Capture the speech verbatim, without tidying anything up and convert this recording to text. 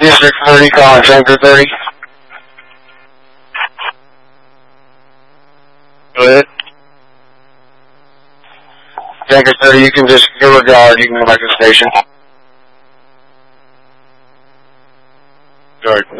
District thirty, calling Tanker thirty. Go ahead. Tanker thirty, you can just give a guard, you can go back to the station. Guard.